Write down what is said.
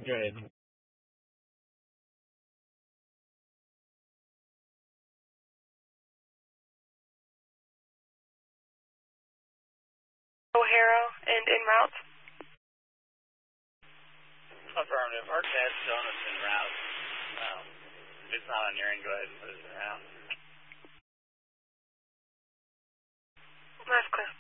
Good. O'Hara and en route. Affirmative. Arcad showing us en route. If it's not on your end, go ahead and put it around. Last clear.